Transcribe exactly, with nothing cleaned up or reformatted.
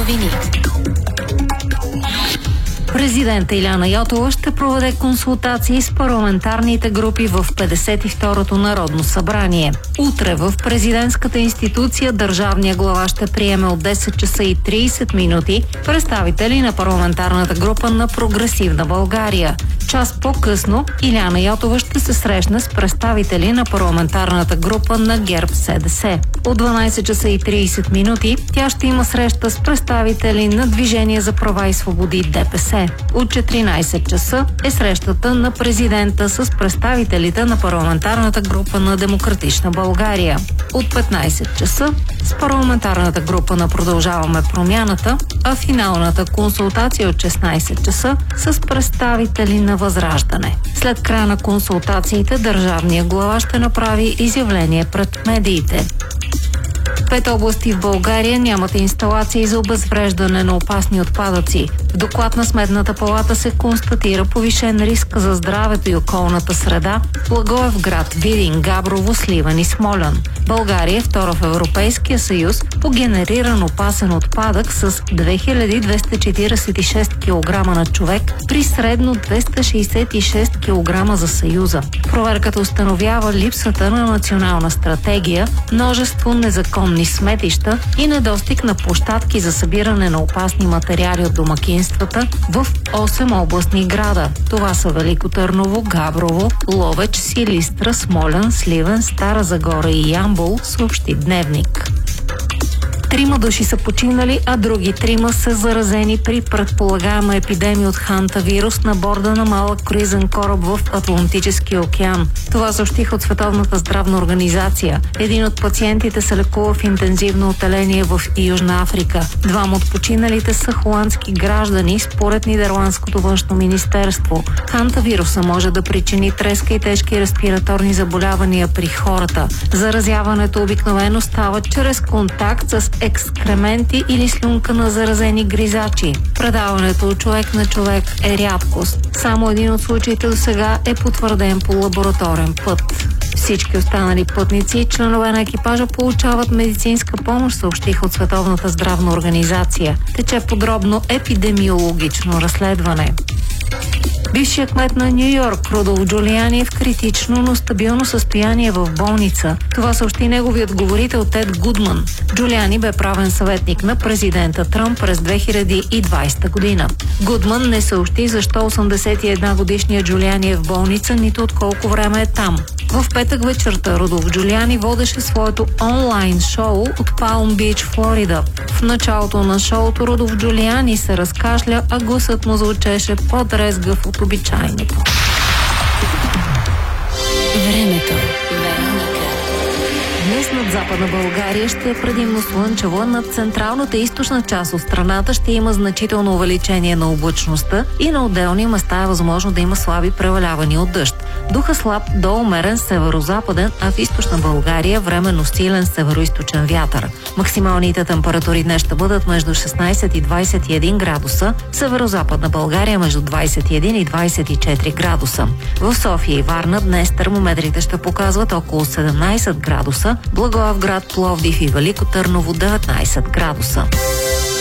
новини. Президента Иляна Йотова ще проведе консултации с парламентарните групи в петдесет и второто Народно събрание. Утре в президентската институция държавния глава ще приеме от десет часа и тридесет минути представители на парламентарната група на Прогресивна България. Час по-късно Иляна Йотова ще се срещне с представители на парламентарната група на ГЕРБ-СДС. От дванадесет часа и тридесет минути тя ще има среща с представители на Движение за права и свободи ДПС. От четиринадесет часа е срещата на президента с представителите на парламентарната група на Демократична България. От петнадесет часа с парламентарната група на Продължаваме промяната, а финалната консултация от шестнадесет часа с представители на Възраждане. След края на консултациите държавният глава ще направи изявление пред медиите. Пет области в България нямат инсталации за обезвреждане на опасни отпадъци. В доклад на Сметната палата се констатира повишен риск за здравето и околната среда в Благоевград, Видин, Габрово, Сливен и Смолян. България е втора в Европейския съюз по генериран опасен отпадък с две хиляди двеста четиридесет и шест килограма на човек при средно двеста шейсет и шест килограма за Съюза. Проверката установява липсата на национална стратегия, множество незаконни сметища и недостиг на площадки за събиране на опасни материали от домакинствата в осем областни града. Това са Велико Търново, Габрово, Ловеч, Силистра, Смолян, Сливен, Стара Загора и Ямбол, съобщи Дневник. Трима души са починали, а други трима са заразени при предполагаема епидемия от хантавирус на борда на малък круизен кораб в Атлантическия океан. Това съобщиха от Световната здравна организация. Един от пациентите се лекува в интензивно отделение в Южна Африка. Двама от починалите са холандски граждани, според Нидерландското външно министерство. Хантавируса може да причини треска и тежки респираторни заболявания при хората. Заразяването обикновено става чрез контакт с екскременти или слюнка на заразени гризачи. Предаването от човек на човек е рядкост. Само един от случаите до сега е потвърден по лабораторен път. Всички останали пътници и членове на екипажа получават медицинска помощ, съобщиха от Световната здравна организация. Тече подробно епидемиологично разследване. Бившият кмет на Ню Йорк Рудолф Джулиани е в критично, но стабилно състояние в болница. Това съобщи неговият говорител Тед Гудман. Джулиани бе правен съветник на президента Тръмп през две хиляди и двадесета година. Гудман не съобщи защо осемдесет и една годишният Джулиани е в болница, нито от колко време е там. В петък вечерта Рудолф Джулиани водеше своето онлайн шоу от Палм Бич, Флорида. В началото на шоуто Рудолф Джулиани се разкашля, а гласът му звучеше по-дрезгав от обичайното. Времето. Днес над Западна България ще е предимно слънчево, над централната и източна част от страната ще има значително увеличение на облачността и на отделни места е възможно да има слаби превалявания от дъжд. Духа слаб до умерен северо-западен, а в източна България временно силен северо-източен вятър. Максималните температури днес ще бъдат между шестнадесет и двадесет и един градуса, в северо-западна България между двадесет и един и двадесет и четири градуса. В София и Варна днес термометрите ще показват около седемнадесет градуса, Благоевград, Пловдив и Велико Търново деветнадесет градуса.